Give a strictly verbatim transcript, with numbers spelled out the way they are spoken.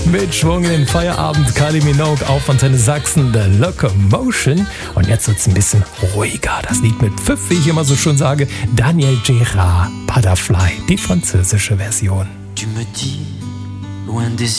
Mit Schwung in den Feierabend, Kylie Minogue auf Antenne Sachsen, The Locomotion. Und jetzt wird's ein bisschen ruhiger. Das Lied mit Pfiff, wie ich immer so schon sage, Daniel Gérard, Butterfly, die französische Version. Tu me dis, loin des